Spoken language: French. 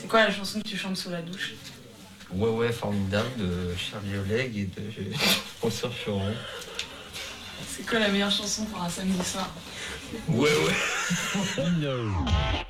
C'est quoi la chanson que tu chantes sous la douche? Ouais, ouais, formidable de Charlie Oleg et de François Choron. C'est quoi la meilleure chanson pour un samedi soir? Ouais, ouais.